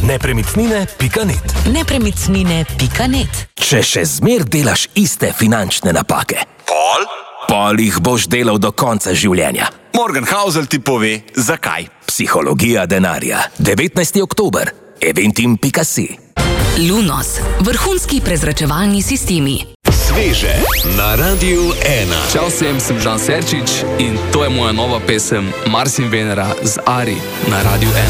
Nepremičnine.net. Nepremičnine.net. Če še zmer delaš iste finančne napake, pol jih boš delal do konca življenja. Morgan Housel ti pove, zakaj. Psihologija denarja. 19. oktober. Eventim.si. Lunos. Vrhunski prezračevalni sistemi. Sveže na Radiu 1. Čau vsem, sem Žan Serčič in to je moja nova pesem Mars in Venera z Ari na Radiu 1.